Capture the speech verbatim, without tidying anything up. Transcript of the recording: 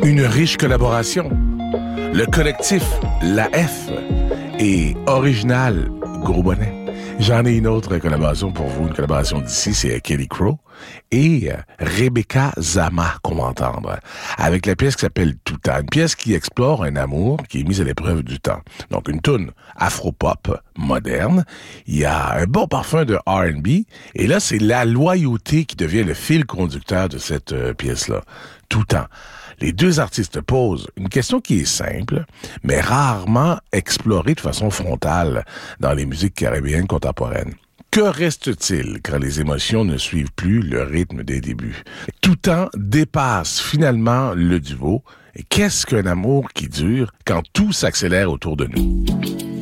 Une riche collaboration. Le collectif La F et Original Gros Bonnet. J'en ai une autre collaboration pour vous, une collaboration d'ici, c'est Kelly Crow et Rebecca Zama qu'on va entendre, avec la pièce qui s'appelle Tout temps, une pièce qui explore un amour qui est mis à l'épreuve du temps. Donc une toune afro-pop moderne, il y a un bon parfum de R and B, et là c'est la loyauté qui devient le fil conducteur de cette euh, pièce-là. Tout temps. Les deux artistes posent une question qui est simple, mais rarement explorée de façon frontale dans les musiques caribéennes contemporaines. Que reste-t-il quand les émotions ne suivent plus le rythme des débuts? Tout temps dépasse finalement le duo. Et qu'est-ce qu'un amour qui dure quand tout s'accélère autour de nous?